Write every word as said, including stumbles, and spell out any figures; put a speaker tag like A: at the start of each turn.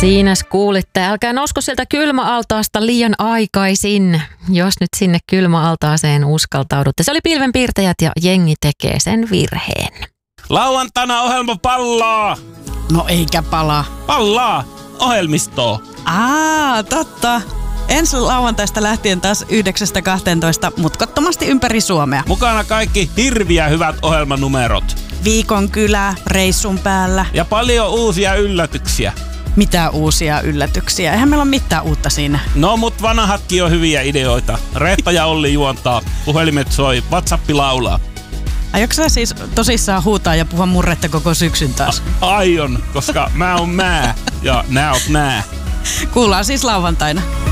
A: Siinäs kuulitte. Älkää nousko sieltä kylmäaltaasta liian aikaisin, jos nyt sinne kylmäaltaaseen uskaltaudutte. Se oli Pilvenpiirtäjät ja jengi tekee sen virheen.
B: Lauantaina ohjelma pallaa!
C: No eikä pala.
B: Pallaa! Ohjelmistoa.
C: Aa, totta. Ensi lauantaista lähtien taas yhdeksästä kahteentoista mutkottomasti ympäri Suomea.
B: Mukana kaikki hirviä hyvät ohjelmanumerot.
C: Viikon kylä, reissun päällä.
B: Ja paljon uusia yllätyksiä.
C: Mitä uusia yllätyksiä? Eihän meillä ole mitään uutta siinä.
B: No mut vanhatkin on hyviä ideoita. Reetta ja Olli juontaa, puhelimet soi, WhatsApp laulaa.
C: Aiotko sä siis tosissaan huutaa ja puhua murretta koko syksyn taas?
B: A- aion, koska mä oon mä ja nää oot nää.
C: Kuullaan siis lauantaina.